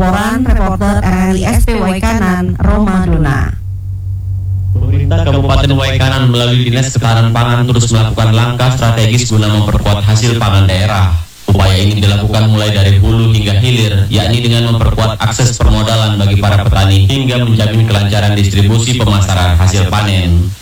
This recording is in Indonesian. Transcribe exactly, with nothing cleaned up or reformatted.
Laporan reporter R R I S P Waikanan, Roma Dona. Pemerintah Kabupaten Waikanan melalui Dinas Ketahanan Pangan terus melakukan langkah strategis guna memperkuat hasil pangan daerah. Upaya ini dilakukan mulai dari hulu hingga hilir, yakni dengan memperkuat akses permodalan bagi para petani hingga menjamin kelancaran distribusi pemasaran hasil panen.